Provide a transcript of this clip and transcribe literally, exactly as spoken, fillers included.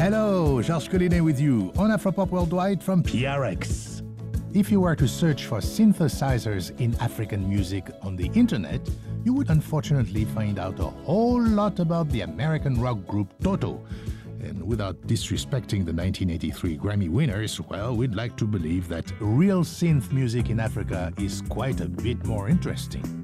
Hello, Georges Collinet with you on Afropop Worldwide from P R X. If you were to search for synthesizers in African music on the internet, you would unfortunately find out a whole lot about the American rock group Toto. And without disrespecting the nineteen eighty-three Grammy winners, well, we'd like to believe that real synth music in Africa is quite a bit more interesting.